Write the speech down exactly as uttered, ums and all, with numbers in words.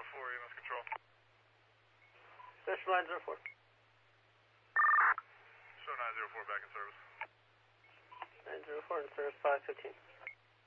four, E M S Control. Station nine zero four. Show nine zero four back in service. nine zero four in service five fifteen.